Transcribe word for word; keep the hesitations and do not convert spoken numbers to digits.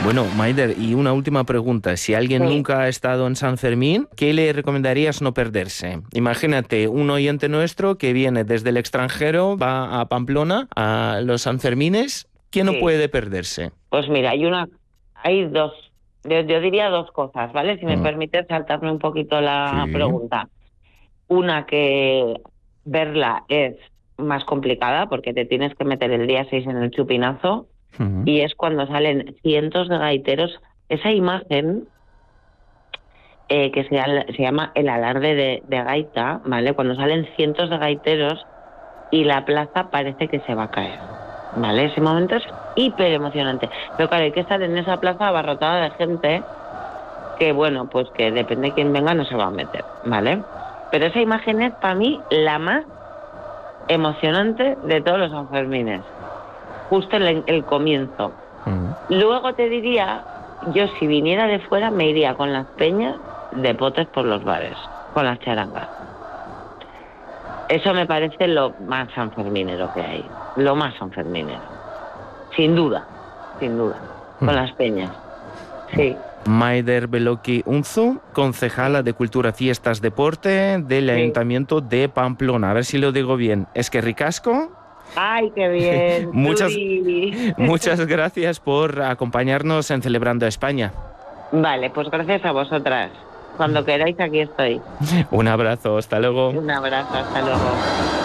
Bueno, Maider, y una última pregunta. Si alguien Sí. nunca ha estado en San Fermín, ¿qué le recomendarías no perderse? Imagínate un oyente nuestro que viene desde el extranjero, va a Pamplona, a los Sanfermines. ¿Qué no Sí. puede perderse? Pues mira, hay una, hay dos, yo, yo diría dos cosas, ¿vale? Si me Mm. permites saltarme un poquito la Sí. pregunta. Una, que verla es más complicada porque te tienes que meter el día seis en el chupinazo, Ujú. y es cuando salen cientos de gaiteros. Esa imagen eh, que se, al- se llama el alarde de, de gaita, ¿vale? Cuando salen cientos de gaiteros y la plaza parece que se va a caer, ¿vale? Ese momento es hiper emocionante. Pero claro, hay que estar en esa plaza abarrotada de gente que, bueno, pues que depende de quién venga no se va a meter, ¿vale? Pero esa imagen es para mí la más emocionante de todos los Sanfermines. Justo el, el comienzo. Ujú. Luego te diría, yo si viniera de fuera me iría con las peñas de potes por los bares, con las charangas. Eso me parece lo más sanferminero que hay, lo más sanferminero. Sin duda, sin duda, con Mm. las peñas. Sí, Maider Beloki Unzu, concejala de Cultura, Fiestas, Deporte del sí. Ayuntamiento de Pamplona. A ver si lo digo bien. Es que ricasco. ¡Ay, qué bien! Muchas, Turi. muchas gracias por acompañarnos en Celebrando a España. Vale, pues gracias a vosotras. Cuando queráis, aquí estoy. Un abrazo, hasta luego. Un abrazo, hasta luego.